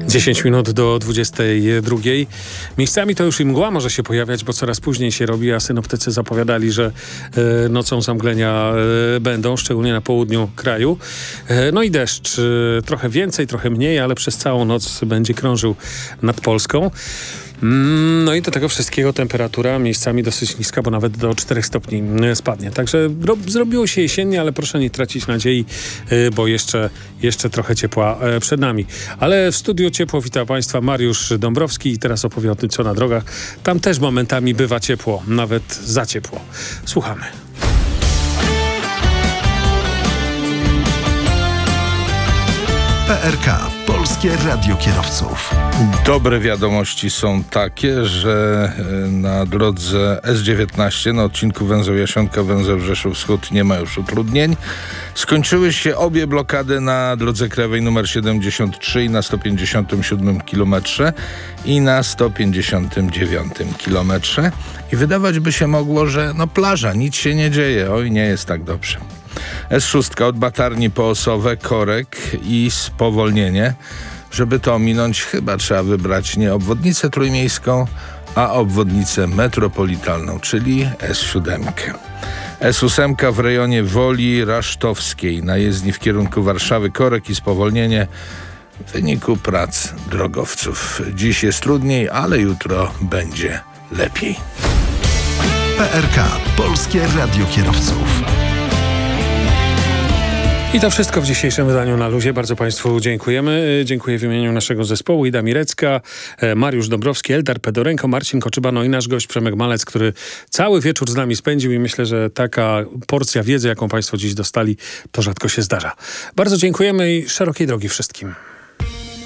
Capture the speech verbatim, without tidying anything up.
dziesięć minut do dwudziestej drugiej. Miejscami to już i mgła może się pojawiać, bo coraz później się robi, a synoptycy zapowiadali, że e, nocą zamglenia e, będą, szczególnie na południu kraju. E, no i deszcz. E, trochę więcej, trochę mniej, ale przez całą noc będzie krążył nad Polską. No i do tego wszystkiego temperatura miejscami dosyć niska, bo nawet do czterech stopni spadnie. Także ro- zrobiło się jesiennie, ale proszę nie tracić nadziei, yy, bo jeszcze, jeszcze trochę ciepła yy, przed nami. Ale w studiu ciepło wita Państwa Mariusz Dąbrowski i teraz opowie o tym, co na drogach. Tam też momentami bywa ciepło, nawet za ciepło. Słuchamy. P R K. Polskie Radio Kierowców. Dobre wiadomości są takie, że na drodze S dziewiętnaście na odcinku węzeł Jasionka, węzeł Rzeszów Wschód nie ma już utrudnień. Skończyły się obie blokady na drodze krajowej numer siedemdziesiąt trzy i na sto pięćdziesiątym siódmym kilometrze i na sto pięćdziesiątym dziewiątym kilometrze. I wydawać by się mogło, że no plaża, nic się nie dzieje. Oj, nie jest tak dobrze. S sześć od Batarni po Osowę, korek i spowolnienie. Żeby to ominąć, chyba trzeba wybrać nie obwodnicę trójmiejską, a obwodnicę metropolitalną, czyli S siedem. S osiem w rejonie Woli Rasztowskiej, na jezdni w kierunku Warszawy, korek i spowolnienie w wyniku prac drogowców. Dziś jest trudniej, ale jutro będzie lepiej. P R K. Polskie Radio Kierowców. I to wszystko w dzisiejszym wydaniu Na Luzie. Bardzo Państwu dziękujemy. Dziękuję w imieniu naszego zespołu Ida Mirecka, Mariusz Dąbrowski, Eldar Pedorenko, Marcin Koczyba, no i nasz gość Przemek Malec, który cały wieczór z nami spędził i myślę, że taka porcja wiedzy, jaką Państwo dziś dostali, to rzadko się zdarza. Bardzo dziękujemy i szerokiej drogi wszystkim.